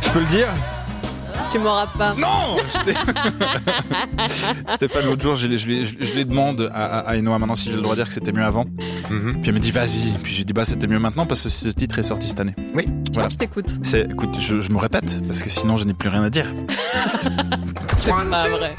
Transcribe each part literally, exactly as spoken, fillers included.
Je peux le dire ? Tu m'auras pas. Non. Stéphane, l'autre jour, je, je, je, je les demande à, à Ainoa maintenant si j'ai le droit de dire que c'était mieux avant. Mm-hmm. Puis elle me dit vas-y. Puis je lui dis bah c'était mieux maintenant parce que ce titre est sorti cette année. Oui. Voilà. Ah, je t'écoute. C'est, écoute, je, je me répète parce que sinon je n'ai plus rien à dire. C'est pas vrai.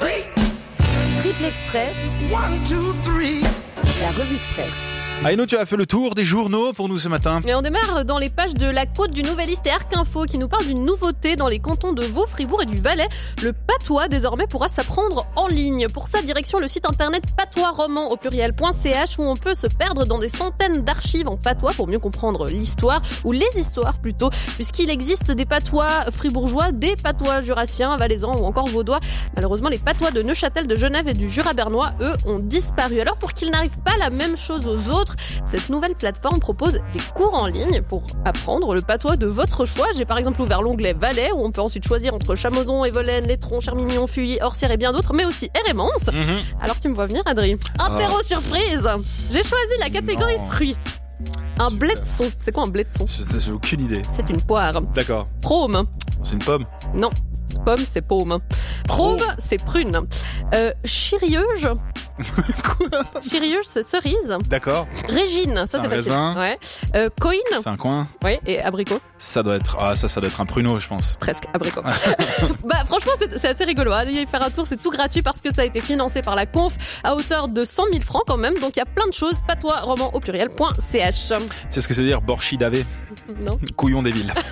Triple Express. One, two, three. La revue de presse. Aïno, tu as fait le tour des journaux pour nous ce matin. Et on démarre dans les pages de La Côte du Nouvelliste et Arc Info qui nous parle d'une nouveauté dans les cantons de Vaud, Fribourg et du Valais. Le patois désormais pourra s'apprendre en ligne. Pour ça, direction le site internet patoisroman au pluriel.ch où on peut se perdre dans des centaines d'archives en patois pour mieux comprendre l'histoire, ou les histoires plutôt, puisqu'il existe des patois fribourgeois, des patois jurassiens, valaisans ou encore vaudois. Malheureusement, les patois de Neuchâtel, de Genève et du Jura bernois, eux, ont disparu. Alors pour qu'ils n'arrivent pas la même chose aux autres, cette nouvelle plateforme propose des cours en ligne pour apprendre le patois de votre choix. J'ai par exemple ouvert l'onglet Valais où on peut ensuite choisir entre Chamozon, Évolaine, Létron, Charmignon, Fuy, Orsières et bien d'autres, mais aussi Hérémence. Mmh. Alors tu me vois venir, Adrien. Apéro oh. surprise. J'ai choisi la catégorie non. fruits. Un bletson. C'est quoi un bletson ? Je, J'ai aucune idée. C'est une poire. D'accord. Prôme. C'est une pomme ? Non. Pomme, c'est paume. Prôme, c'est prune. Euh, chirieuge. Quoi ? Chirieuge, c'est cerise. D'accord. Régine, ça c'est, c'est un facile. Raisin. Ouais. Euh, coin. C'est un coin. Oui, et abricot. Ça doit être, ah, ça, ça doit être un pruneau, je pense. Presque, abricot. Bah, franchement, c'est, c'est assez rigolo. Allez y faire un tour, c'est tout gratuit parce que ça a été financé par la conf à hauteur de cent mille francs quand même. Donc il y a plein de choses. Patois, roman au pluriel.ch. Tu sais ce que ça veut dire, borchi davé ? Non. Couillon des villes.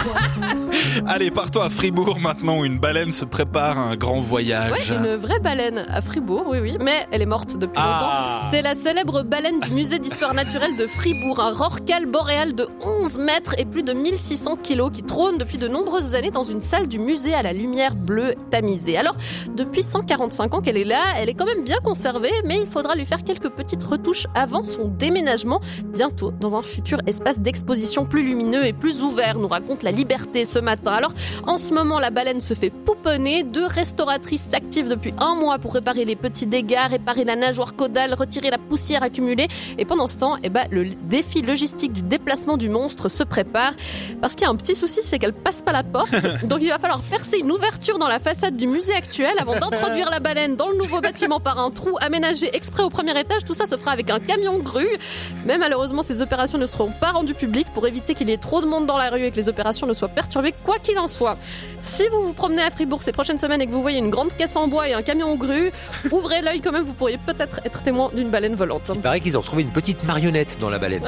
Allez, partons à Fribourg maintenant où une baleine se prépare à un grand voyage. Ouais, une vraie baleine à Fribourg, oui, oui, mais elle est morte depuis ah. longtemps. C'est la célèbre baleine du musée d'histoire naturelle de Fribourg, un rorqual boréal de onze mètres et plus de mille six cents kilos qui trône depuis de nombreuses années dans une salle du musée à la lumière bleue tamisée. Alors, depuis cent quarante-cinq ans qu'elle est là, elle est quand même bien conservée, mais il faudra lui faire quelques petites retouches avant son déménagement, bientôt dans un futur espace d'exposition plus lumineux et plus ouvert, nous raconte La Liberté ce matin. Alors, en ce moment, la baleine se fait pouponner. Deux restauratrices s'activent depuis un mois pour réparer les petits dégâts, réparer la nageoire caudale, retirer la poussière accumulée. Et pendant ce temps, eh ben, le défi logistique du déplacement du monstre se prépare. Parce qu'il y a un petit souci, c'est qu'elle passe pas la porte. Donc il va falloir percer une ouverture dans la façade du musée actuel avant d'introduire la baleine dans le nouveau bâtiment par un trou aménagé exprès au premier étage. Tout ça se fera avec un camion grue. Mais malheureusement, ces opérations ne seront pas rendues publiques pour éviter qu'il y ait trop de monde dans la rue et que les opérations ne soient perturbées, quoi qu'il en soit. Si vous vous promenez à Fribourg ces prochaines semaines et que vous voyez une grande caisse en bois et un camion grue, ouvrez l'œil quand même, vous pourriez peut-être être témoin d'une baleine volante. Il paraît qu'ils ont retrouvé une petite marionnette dans la baleine.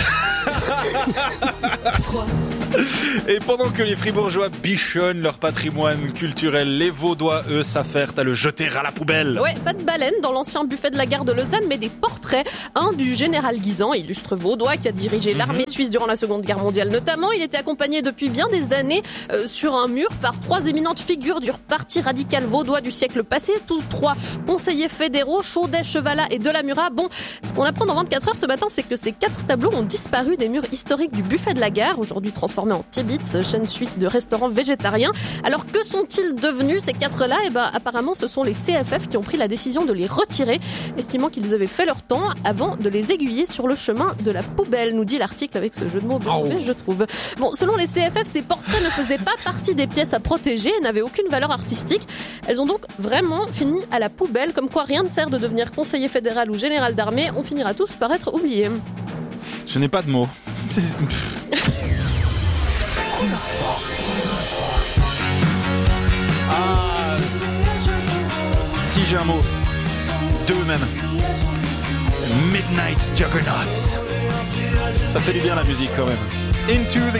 Et pendant que les Fribourgeois bichonnent leur patrimoine culturel, les Vaudois, eux, s'affairent à le jeter à la poubelle. Ouais, pas de baleine dans l'ancien buffet de la gare de Lausanne, mais des portraits. Un du général Guisan, illustre Vaudois, qui a dirigé l'armée mm-hmm. suisse durant la Seconde Guerre mondiale notamment. Il était accompagné depuis bien des années euh, sur un mur par trois éminentes figures du parti radical vaudois du siècle passé, tous trois conseillers fédéraux, Chaudet, Chevalat et Delamura. Bon, ce qu'on apprend dans vingt-quatre heures ce matin, c'est que ces quatre tableaux ont disparu des murs historiques du buffet de la gare, aujourd'hui transformé en Tibits, chaîne suisse de restaurants végétariens. Alors que sont-ils devenus ces quatre-là ? Eh ben, apparemment, ce sont les C F F qui ont pris la décision de les retirer, estimant qu'ils avaient fait leur temps avant de les aiguiller sur le chemin de la poubelle, nous dit l'article avec ce jeu de mots bien mauvais, je trouve. Bon, selon les C F F, ces portraits ne faisaient pas partie des pièces à protéger et n'avaient aucune valeur artistique. Elles ont donc vraiment fini à la poubelle, comme quoi rien ne sert de devenir conseiller fédéral ou général d'armée, on finira tous par être oubliés. Je n'ai pas de mots. Ah, si j'ai un mot, deux même. Midnight Juggernauts. Ça fait du bien la musique quand même. Into the